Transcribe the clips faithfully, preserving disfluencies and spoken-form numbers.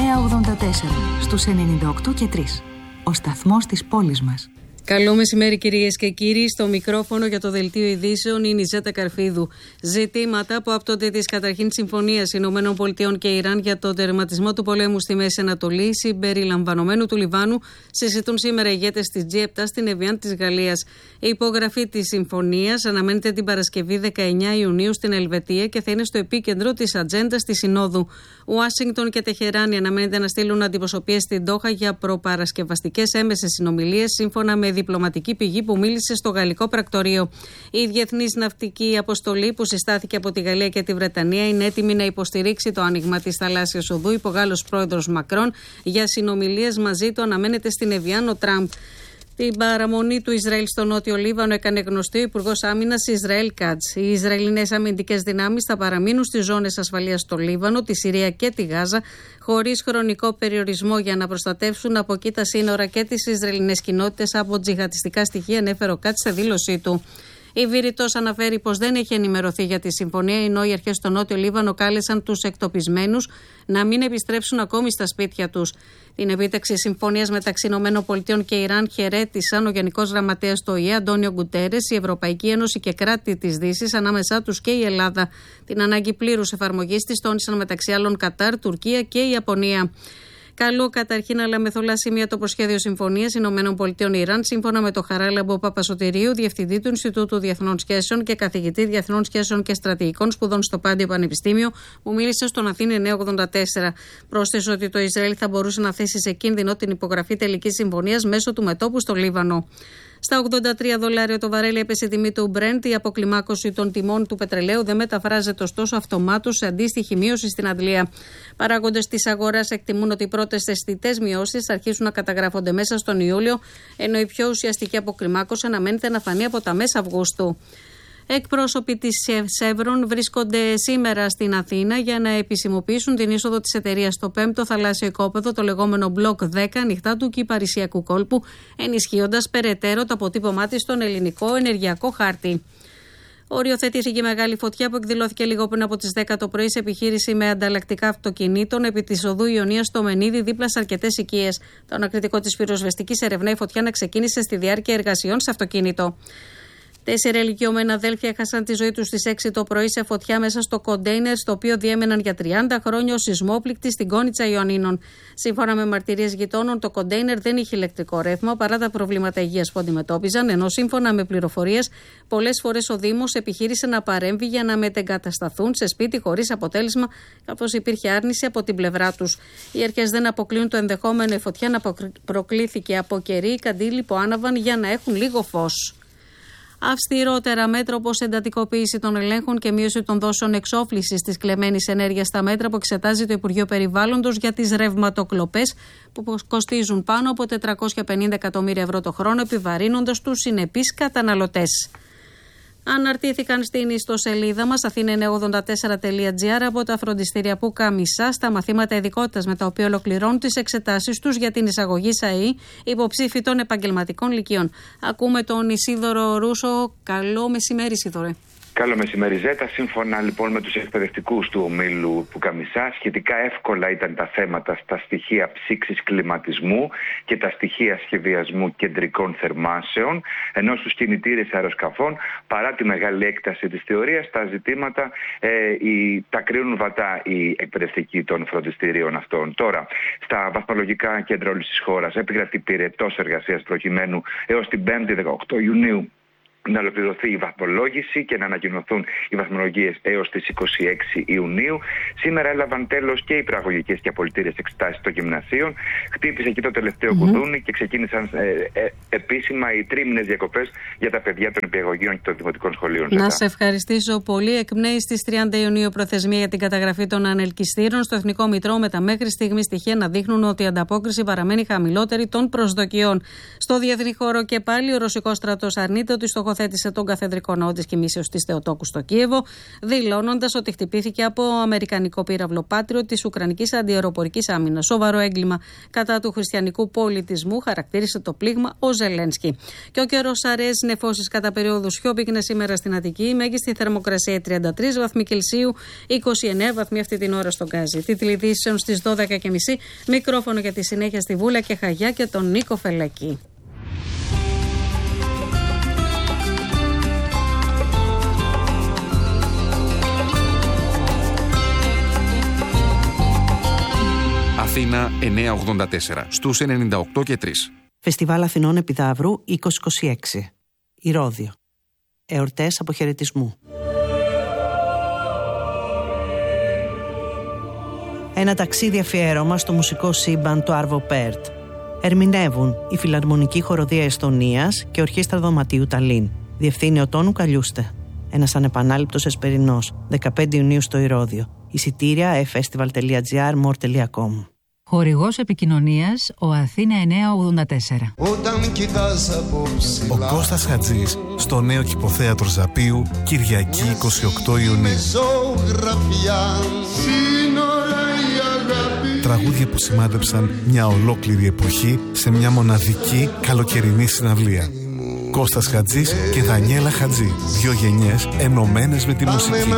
εννιακόσια ογδόντα τέσσερα στους ενενήντα οκτώ και τρία. Ο σταθμός της πόλης μας. Καλό μεσημέρι, κυρίες και κύριοι. Στο μικρόφωνο για το Δελτίο Ειδήσεων είναι η Ζέτα Καρφίδου. Ζητήματα που άπτονται της καταρχήν συμφωνίας Ηνωμένων Πολιτειών και Ιράν για τον τερματισμό του πολέμου στη Μέση Ανατολή, συμπεριλαμβανομένου του Λιβάνου, συζητούν σήμερα οι ηγέτες της τζι επτά στην Εβιάν της Γαλλίας. Η υπογραφή της συμφωνίας αναμένεται την Παρασκευή δεκαεννέα Ιουνίου στην Ελβετία και θα είναι στο επίκεντρο της ατζέντας της Συνόδου. Ουάσιγκτον και Τεχεράνη αναμένεται να στείλουν αντιπροσωπείες στην Ντόχα για προπαρασκευαστικές έμεσες συνομιλίες, σύμφωνα με διπλωματική πηγή που μίλησε στο γαλλικό πρακτορείο. Η διεθνής ναυτική αποστολή που συστάθηκε από τη Γαλλία και τη Βρετανία είναι έτοιμη να υποστηρίξει το άνοιγμα της θαλάσσιας οδού, είπε ο Γάλλος πρόεδρος Μακρόν. Για συνομιλίες μαζί του αναμένεται στην Εβιάν ο Τραμπ. Την παραμονή του Ισραήλ στο Νότιο Λίβανο έκανε γνωστή ο Υπουργός Άμυνας Ισραήλ Κάτς. Οι Ισραηλινές αμυντικές δυνάμεις θα παραμείνουν στις ζώνες ασφαλείας στο Λίβανο, τη Συρία και τη Γάζα, χωρίς χρονικό περιορισμό για να προστατεύσουν από εκεί τα σύνορα και τις Ισραηλινές κοινότητες από τζιχαντιστικά στοιχεία, ανέφερε ο Κάτς σε δήλωσή του. Η Βηρητός αναφέρει πως δεν έχει ενημερωθεί για τη συμφωνία, ενώ οι αρχές στο Νότιο Λίβανο κάλεσαν τους εκτοπισμένους να μην επιστρέψουν ακόμη στα σπίτια τους. Την επίτευξη συμφωνίας μεταξύ ΗΠΑ και Ιράν χαιρέτησαν ο Γενικός Γραμματέας του Ο Η Ε, Αντώνιο Γκουτέρες, η Ευρωπαϊκή Ένωση και κράτη της Δύσης, ανάμεσά τους και η Ελλάδα. Την ανάγκη πλήρους εφαρμογής της τόνισαν μεταξύ άλλων Κατάρ, Τουρκία και η Ιαπωνία. Καλό καταρχήν αλλά με θολά σημεία το προσχέδιο συμφωνίας ΗΠΑ Ιράν, σύμφωνα με τον Χαράλαμπο Παπασωτηρίου, διευθυντή του Ινστιτούτου Διεθνών Σχέσεων και καθηγητή Διεθνών Σχέσεων και Στρατηγικών Σπουδών στο Πάντιο Πανεπιστήμιο, που μίλησε στον Αθήνα εννιακόσια ογδόντα τέσσερα. Πρόσθεσε ότι το Ισραήλ θα μπορούσε να θέσει σε κίνδυνο την υπογραφή τελικής συμφωνίας μέσω του μετώπου στο Λίβανο. Στα ογδόντα τρία δολάρια το βαρέλι έπεσε η τιμή του Brent. Η αποκλιμάκωση των τιμών του πετρελαίου δεν μεταφράζεται ωστόσο αυτομάτως σε αντίστοιχη μείωση στην αντλία. Παράγοντες της αγοράς εκτιμούν ότι οι πρώτες αισθητές μειώσεις θα αρχίσουν να καταγράφονται μέσα στον Ιούλιο, ενώ η πιο ουσιαστική αποκλιμάκωση αναμένεται να φανεί από τα μέσα Αυγούστου. Εκπρόσωποι της Chevron βρίσκονται σήμερα στην Αθήνα για να επισημοποιήσουν την είσοδο της εταιρείας στο πέμπτο θαλάσσιο οικόπεδο, το λεγόμενο Block δέκα, ανοιχτά του Κυπαρισιακού κόλπου, ενισχύοντας περαιτέρω το αποτύπωμά της στον ελληνικό ενεργειακό χάρτη. Οριοθετήθηκε μεγάλη φωτιά που εκδηλώθηκε λίγο πριν από τις δέκα το πρωί σε επιχείρηση με ανταλλακτικά αυτοκινήτων επί της οδού Ιωνίας στο Μενίδη, δίπλα σε αρκετές οικίες. Το ανακριτικό της πυροσβεστικής ερευνά η φωτιά να ξεκίνησε στη διάρκεια εργασιών σε αυτοκίνητο. Τέσσερα ηλικιωμένα αδέλφια έχασαν τη ζωή τους στις έξι το πρωί σε φωτιά μέσα στο κοντέινερ, στο οποίο διέμεναν για τριάντα χρόνια ως σεισμόπληκτη στην Κόνιτσα Ιωαννίνων. Σύμφωνα με μαρτυρίες γειτόνων, το κοντέινερ δεν είχε ηλεκτρικό ρεύμα παρά τα προβλήματα υγείας που αντιμετώπιζαν, ενώ σύμφωνα με πληροφορίες, πολλές φορές ο Δήμος επιχείρησε να παρέμβει για να μετεγκατασταθούν σε σπίτι χωρίς αποτέλεσμα, καθώς υπήρχε άρνηση από την πλευρά τους. Οι αρχές δεν αποκλείουν το ενδεχόμενο η φωτιά να προκλήθηκε από κερί ή καντήλι που άναβαν για να έχουν λίγο φως. Αυστηρότερα μέτρα όπως εντατικοποίηση των ελέγχων και μείωση των δόσεων εξόφλησης της κλεμμένης ενέργειας στα μέτρα που εξετάζει το Υπουργείο Περιβάλλοντος για τις ρευματοκλοπές που κοστίζουν πάνω από τετρακόσια πενήντα εκατομμύρια ευρώ το χρόνο, επιβαρύνοντας τους συνεπείς καταναλωτές. Αναρτήθηκαν στην ιστοσελίδα μας αθήνα εννιακόσια ογδόντα τέσσερα τελεία τζι άρ από τα φροντιστήρια που Καμισά στα μαθήματα ειδικότητας, με τα οποία ολοκληρώνουν τις εξετάσεις τους για την εισαγωγή ΣΑΗ υποψήφοι των επαγγελματικών λυκείων. Ακούμε τον Ισίδωρο Ρούσο. Καλό μεσημέρι, Ισίδωρε. Καλό μεσημέρι, Ζέτα. Σύμφωνα λοιπόν με τους εκπαιδευτικούς του ομίλου του Καμισά, σχετικά εύκολα ήταν τα θέματα στα στοιχεία ψήξης κλιματισμού και τα στοιχεία σχεδιασμού κεντρικών θερμάσεων, ενώ στους κινητήρες αεροσκαφών, παρά τη μεγάλη έκταση της θεωρίας, τα ζητήματα ε, οι, τα κρίνουν βατά οι εκπαιδευτικοί των φροντιστηρίων αυτών. Τώρα, στα βαθμολογικά κέντρα όλης της χώρας επικρατεί πυρετός εργασίας προκειμένου έως την πέμπτη δεκαοκτώ Ιουνίου να ολοκληρωθεί η βαθμολόγηση και να ανακοινωθούν οι βαθμολογίες έως τις είκοσι έξι Ιουνίου. Σήμερα έλαβαν τέλος και οι προαγωγικές και απολυτήριες εξετάσεις των γυμνασίων. Χτύπησε εκεί το τελευταίο mm-hmm. κουδούνι και ξεκίνησαν ε, ε, επίσημα οι τρίμηνες διακοπές για τα παιδιά των νηπιαγωγείων και των δημοτικών σχολείων. Να σε ευχαριστήσω πολύ. Εκπνέει στις τριάντα Ιουνίου προθεσμία για την καταγραφή των ανελκυστήρων στο Εθνικό Μητρό, με τα μέχρι στιγμή στοιχεία να δείχνουν ότι η ανταπόκριση παραμένει χαμηλότερη των προσδοκιών. Στο διεθνή χώρο και πάλι ο ρωσικός στρατός αρνείται ότι στοχοθέτησε τον καθεδρικό ναό της Κοιμήσεως της Θεοτόκου στο Κίεβο, δηλώνοντας ότι χτυπήθηκε από αμερικανικό αμυντικό πύραυλο Πάτριο της Ουκρανικής Αντιαεροπορικής Άμυνας. Σοβαρό έγκλημα κατά του χριστιανικού πολιτισμού, χαρακτήρισε το πλήγμα ο Ζελένσκι. Και ο καιρός αραιές νεφώσεις κατά περίοδους πιο πυκνές σήμερα στην Αττική. Η μέγιστη θερμοκρασία τριάντα τρεις βαθμοί Κελσίου, είκοσι εννέα βαθμοί αυτή την ώρα στον Γκάζι. Τίτλοι ειδήσεων στις δώδεκα και μισή. Μικρόφωνο για τη συνέχεια στη Βούλα και Χαγιά και τον Νίκο Φελακή. Αθήνα εννιακόσια ογδόντα τέσσερα, στους ενενήντα οκτώ και τρία. Φεστιβάλ Αθηνών Επιδαύρου είκοσι είκοσι έξι. Ηρώδιο. Εορτές αποχαιρετισμού. Ένα ταξίδι αφιέρωμα στο μουσικό σύμπαν του Άρβο Πέρτ. Ερμηνεύουν η Φιλαρμονική Χοροδία Εστονίας και Ορχήστρα Δωματίου Ταλίν. Διευθύνει ο Τόνου Καλιούστε. Ένας ανεπανάληπτος εσπερινός, δεκαπέντε Ιουνίου στο Ηρώδιο. Εισιτήρια e-festival τελεία gr, more τελεία com. Χορηγός επικοινωνίας ο Αθήνα εννιακόσια ογδόντα τέσσερα. Ο Κώστας Χατζής στο νέο Κηποθέατρο Ζαπίου, Κυριακή είκοσι οκτώ Ιουνίου. Τραγούδια που σημάδεψαν μια ολόκληρη εποχή σε μια μοναδική καλοκαιρινή συναυλία. Κώστας Χατζής και Δανιέλα Χατζή, δύο γενιές ενωμένες με τη μουσική.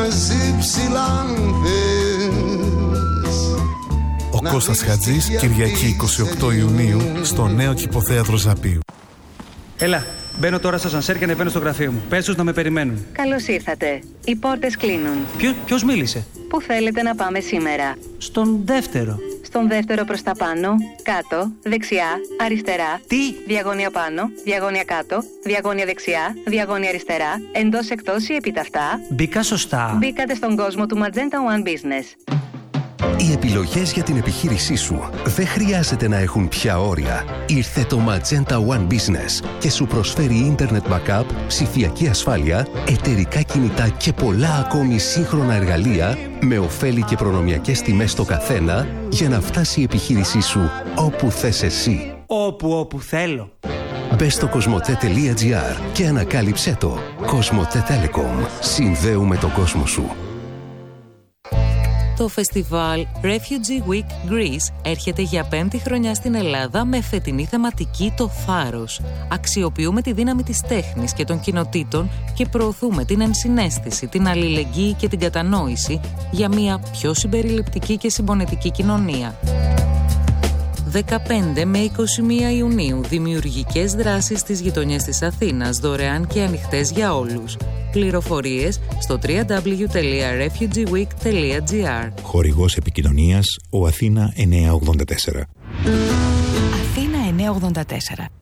Ο Κώστας Χατζής, Κυριακή είκοσι οκτώ Ιουνίου, στο νέο Κηποθέατρο Ζαπίου. Έλα, μπαίνω τώρα στο σανσέρ και ανεβαίνω στο γραφείο μου. Πες τους να με περιμένουν. Καλώς ήρθατε. Οι πόρτες κλείνουν. Ποιο, ποιος μίλησε? Πού θέλετε να πάμε σήμερα? Στον δεύτερο. Στον δεύτερο προς τα πάνω, κάτω, δεξιά, αριστερά. Τι? Διαγώνια πάνω, διαγώνια κάτω, διαγώνια δεξιά, διαγώνια αριστερά, εντός εκτός ή επιταυτά. Μπήκα σωστά. Μπήκατε στον κόσμο του Magenta One Business. Οι επιλογές για την επιχείρησή σου δεν χρειάζεται να έχουν πια όρια. Ήρθε το Magenta One Business και σου προσφέρει Internet Backup, ψηφιακή ασφάλεια, εταιρικά κινητά και πολλά ακόμη σύγχρονα εργαλεία με ωφέλη και προνομιακές τιμές στο καθένα για να φτάσει η επιχείρησή σου όπου θες εσύ. Όπου όπου θέλω. Μπες στο κοσμοτέ τελεία gr και ανακάλυψέ το. Κοσμοτέ Telecom. Συνδέουμε τον κόσμο σου. Το φεστιβάλ Refugee Week Greece έρχεται για πέμπτη χρονιά στην Ελλάδα με φετινή θεματική «Το θάρρος». Αξιοποιούμε τη δύναμη της τέχνης και των κοινοτήτων και προωθούμε την ενσυναίσθηση, την αλληλεγγύη και την κατανόηση για μια πιο συμπεριληπτική και συμπονετική κοινωνία. δεκαπέντε με είκοσι μία Ιουνίου, δημιουργικές δράσεις στις γειτονιές της Αθήνας, δωρεάν και ανοιχτές για όλους. Πληροφορίες στο double-u double-u double-u τελεία refugee week τελεία gr. Χορηγός επικοινωνίας ο Αθήνα εννιακόσια ογδόντα τέσσερα. Αθήνα εννιακόσια ογδόντα τέσσερα.